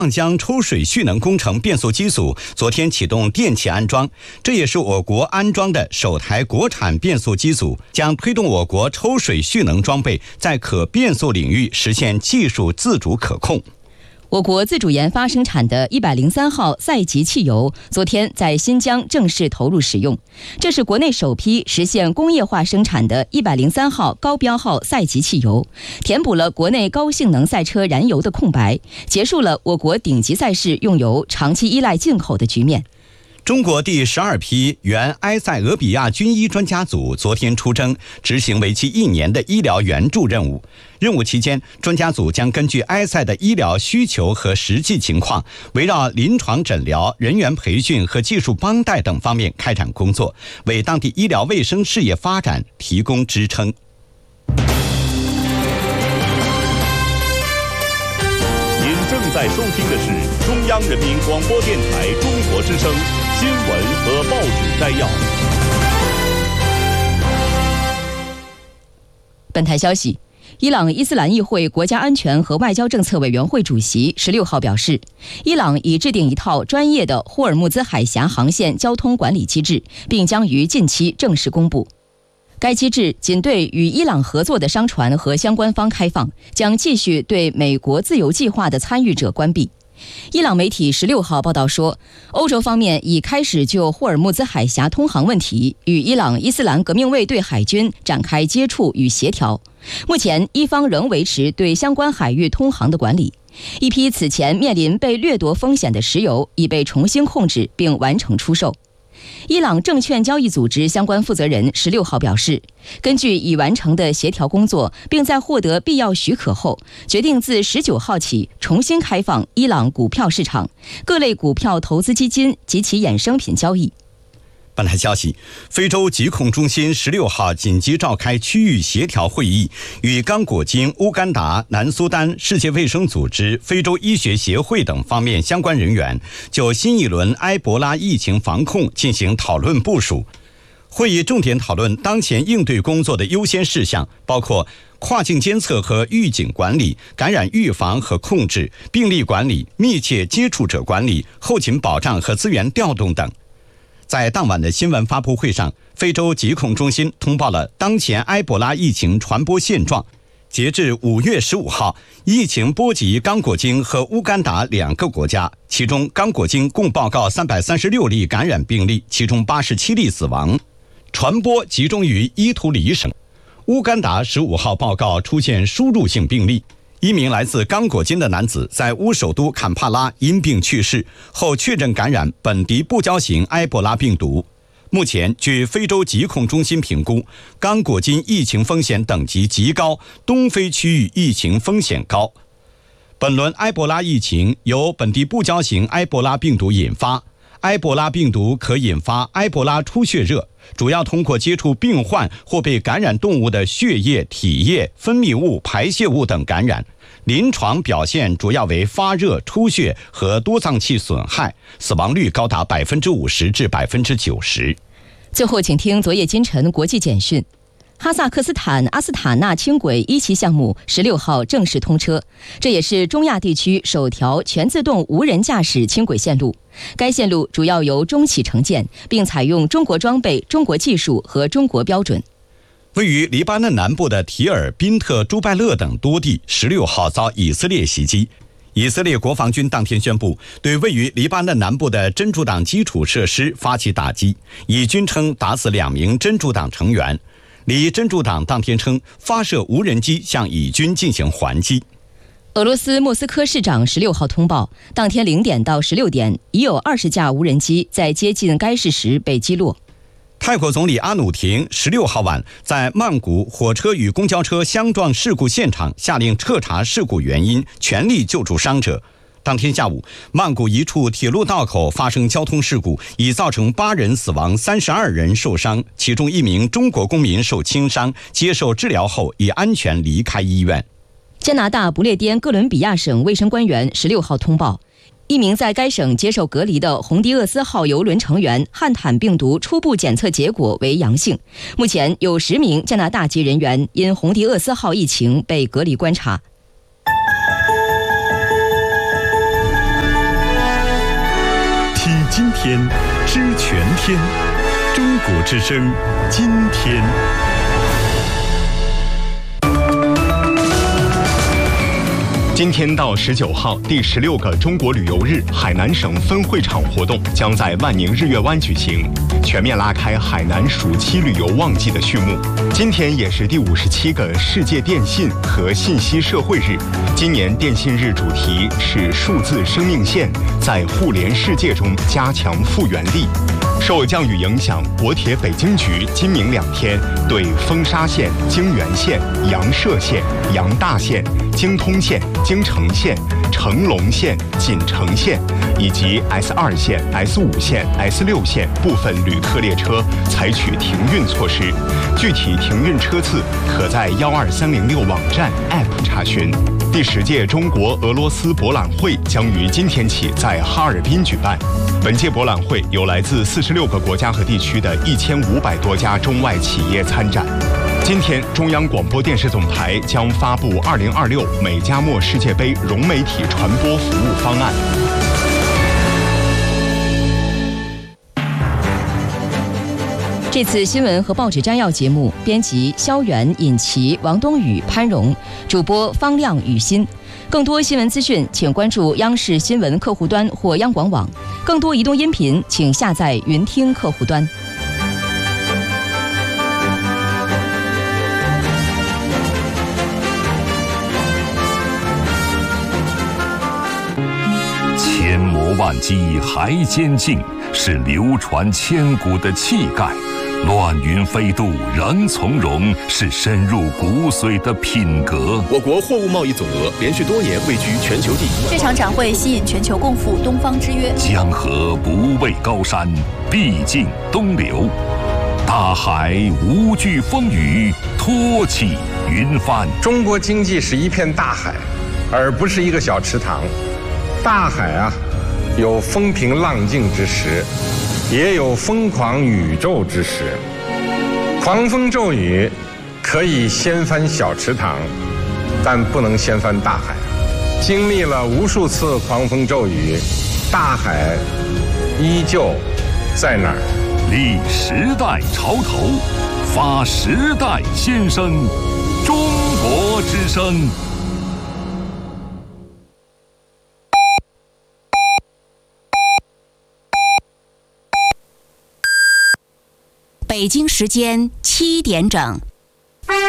望江抽水蓄能工程变速机组昨天启动电气安装，这也是我国安装的首台国产变速机组，将推动我国抽水蓄能装备在可变速领域实现技术自主可控。 我国自主研发生产的103号赛级汽油昨天在新疆正式投入使用，这是国内首批实现工业化生产的103号高标号赛级汽油，填补了国内高性能赛车燃油的空白，结束了我国顶级赛事用油长期依赖进口的局面。 中国第12批原埃塞俄比亚军医专家组昨天出征，执行为期1年的医疗援助任务。任务期间，专家组将根据埃塞的医疗需求和实际情况，围绕临床诊疗、人员培训和技术帮带等方面开展工作，为当地医疗卫生事业发展提供支撑。 您正在收听的是中央人民广播电台中国之声新闻和报纸摘要。 本台消息，伊朗伊斯兰议会国家安全和外交政策委员会主席16号表示，伊朗已制定一套专业的霍尔木兹海峡航线交通管理机制，并将于近期正式公布。该机制仅对与伊朗合作的商船和相关方开放，将继续对美国自由计划的参与者关闭。伊朗媒体16号报道说，欧洲方面已开始就霍尔木兹海峡通航问题与伊朗伊斯兰革命卫队海军展开接触与协调。目前，伊方仍维持对相关海域通航的管理。一批此前面临被掠夺风险的石油已被重新控制并完成出售。伊朗证券交易组织相关负责人16号表示，根据已完成的协调工作，并在获得必要许可后，决定自19号起重新开放伊朗股票市场、各类股票投资基金及其衍生品交易。 本台消息，非洲疾控中心16号紧急召开区域协调会议，与刚果金、乌干达、南苏丹、世界卫生组织、非洲医学协会等方面相关人员就新一轮埃博拉疫情防控进行讨论部署。会议重点讨论当前应对工作的优先事项，包括跨境监测和预警管理、感染预防和控制、病例管理、密切接触者管理、后勤保障和资源调动等。在当晚的新闻发布会上，非洲疾控中心通报了当前埃博拉疫情传播现状。截至5月15号，疫情波及刚果金和乌干达2个国家，其中刚果金共报告336例感染病例，其中87例死亡，传播集中于伊图里省。乌干达15号报告出现输入性病例，一名来自刚果金的男子在乌首都坎帕拉因病去世后，确诊感染本地布胶型埃博拉病毒。目前，据非洲疾控中心评估，刚果金疫情风险等级极高，东非区域疫情风险高。本轮埃博拉疫情由本地布胶型埃博拉病毒引发，埃博拉病毒可引发埃博拉出血热，主要通过接触病患或被感染动物的血液、体液、分泌物、排泄物等感染。临床表现主要为发热、出血和多脏器损害，死亡率高达50%至90%。 最后，请听昨夜今晨国际简讯。哈萨克斯坦阿斯塔纳轻轨1期项目16号正式通车，这也是中亚地区首条全自动无人驾驶轻轨线路。该线路主要由中企承建，并采用中国装备、中国技术和中国标准。 位于黎巴嫩南部的提尔、宾特、朱拜勒等多地16号遭以色列袭击。以色列国防军当天宣布，对位于黎巴嫩南部的真主党基础设施发起打击，以军称打死2名真主党成员。黎真主党当天称，发射无人机向以军进行还击。 俄罗斯莫斯科市长16号通报，当天0点到16点，已有20架无人机在接近该市时被击落。 泰国总理阿努廷16号晚在曼谷火车与公交车相撞事故现场下令彻查事故原因，全力救助伤者。当天下午，曼谷一处铁路道口发生交通事故，已造成8人死亡，32人受伤，其中1名中国公民受轻伤，接受治疗后已安全离开医院。 加拿大不列颠哥伦比亚省卫生官员16号通报，一名在该省接受隔离的洪迪厄斯号邮轮成员汉坦病毒初步检测结果为阳性。目前有10名加拿大籍人员因洪迪厄斯号疫情被隔离观察。 天，知全天。中国之声，今天。今天到19号，第16个中国旅游日海南省分会场活动将在万宁日月湾举行，全面拉开海南暑期旅游旺季的序幕。今天也是第57个世界电信和信息社会日。今年电信日主题是数字生命线，在互联世界中加强复原力。受降雨影响，国铁北京局今明2天对丰沙线、京原线、阳涉线、阳大线、京通线、京城线、成龙线、锦城线以及 S2线、S5线、S6线部分旅客列车采取停运措施。具体停运车次可在12306网站 App 查询。第10届中国俄罗斯博览会将于今天起在哈尔滨举办。本届博览会有来自46个国家和地区的1500多家中外企业参展。今天，中央广播电视总台将发布2026美加墨世界杯融媒体传播服务方案。 这次新闻和报纸摘要节目，编辑肖元、尹奇、王东宇、潘荣，主播方亮、雨欣。更多新闻资讯，请关注央视新闻客户端或央广网。更多移动音频，请下载云听客户端。 千磨万击还坚劲，是流传千古的气概；乱云飞渡仍从容，是深入骨髓的品格。 我国货物贸易总额连续多年位居全球第一。 这场展会吸引全球共赴东方之约。 江河不畏高山，必尽东流；大海无惧风雨，托起云帆。 中国经济是一片大海，而不是一个小池塘。大海啊，有风平浪静之时，也有疯狂宇宙之时。狂风骤雨可以掀翻小池塘，但不能掀翻大海。经历了无数次狂风骤雨，大海依旧在那儿。 立时代潮头，发时代先声。中国之声。 北京时间7点整。